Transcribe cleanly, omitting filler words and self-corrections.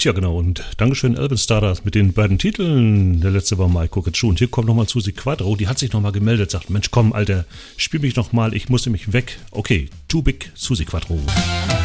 Tja, genau. Und Dankeschön, Alvin Stardust mit den beiden Titeln. Der letzte war My Coquette und hier kommt nochmal Susi Quadro. Die hat sich nochmal gemeldet, sagt, Mensch, komm, Alter, spiel mich nochmal, ich muss nämlich weg. Okay, Too Big, Susi Quadro.